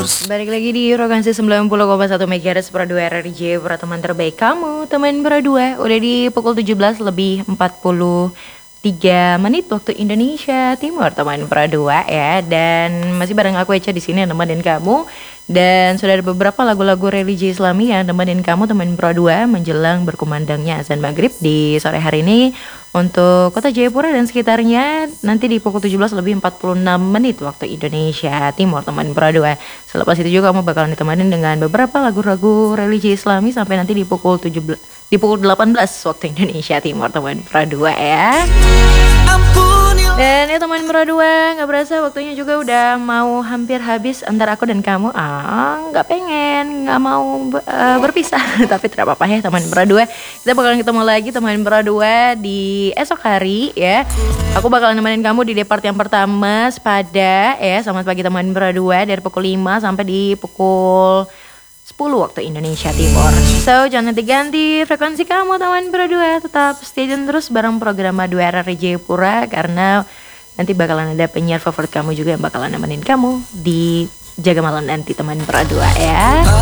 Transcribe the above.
Balik lagi di frekuensi 90,1 MHz Pro 2 RRJ para teman terbaik kamu, teman Pro 2. Udah di pukul 17 lebih 43 menit waktu Indonesia Timur, teman Pro 2 ya. Dan masih bareng aku Eca di sini nemenin kamu. Dan sudah ada beberapa lagu-lagu religi Islami yang nemenin kamu, teman Pro 2, menjelang berkumandangnya azan maghrib di sore hari ini untuk kota Jayapura dan sekitarnya. Nanti di pukul 17 lebih 46 menit waktu Indonesia Timur, teman Pro 2. Selepas itu juga kamu bakalan ditemenin dengan beberapa lagu-lagu religi Islami sampai nanti di pukul 18 waktu Indonesia Timur, teman Pro 2 ya. Dan ya teman Pro 2, gak berasa waktunya juga udah mau hampir habis antara aku dan kamu. Gak pengen, gak mau berpisah. Tapi tidak apa-apa ya teman Pro 2. Kita bakalan ketemu lagi teman Pro 2 di esok hari ya. Aku bakalan nemenin kamu di depart yang pertama Sepada ya. Selamat pagi teman Pro 2 dari pukul 5 sampai di pukul 10 waktu Indonesia Timur. So jangan ganti frekuensi kamu teman Pro 2. Tetap stay tune terus bareng program 2 RRJ Jayapura, karena nanti bakalan ada penyiar favorit kamu juga yang bakalan nemenin kamu di Jaga Malam nanti teman Pro 2 ya.